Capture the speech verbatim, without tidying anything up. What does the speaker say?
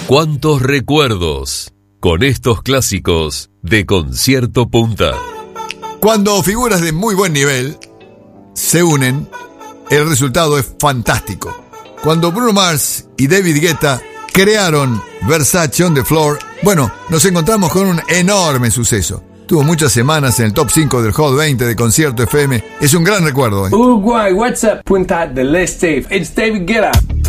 ¿Cuántos recuerdos con estos clásicos de Concierto Punta? Cuando figuras de muy buen nivel se unen, el resultado es fantástico. Cuando Bruno Mars y David Guetta crearon Versace on the Floor, bueno, nos encontramos con un enorme suceso. Tuvo muchas semanas en el top cinco del Hot veinte de Concierto F M. Es un gran recuerdo. Uruguay, what's up, Punta del Este? It's David Guetta.